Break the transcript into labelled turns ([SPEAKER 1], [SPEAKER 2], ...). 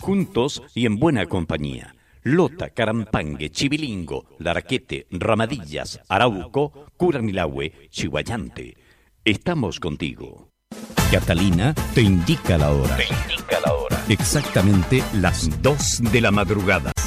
[SPEAKER 1] juntos y en buena compañía. Lota, Carampangue, Chivilingo, Laraquete, Ramadillas, Arauco, Curanilahue, Chihuayante. Estamos contigo. Catalina te indica la hora. Exactamente las 2 de la madrugada.